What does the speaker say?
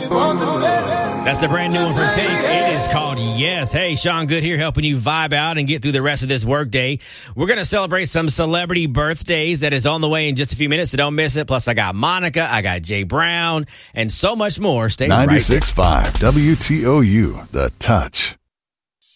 That's the brand new one from Tank. It is called Yes. Hey, Sean Good here helping you vibe out and get through the rest of this workday. We're going to celebrate some celebrity birthdays that is on the way in just a few minutes, so don't miss it. Plus, I got Monica, I got Jay Brown, and so much more. Stay right there. 96.5 WTOU, The Touch.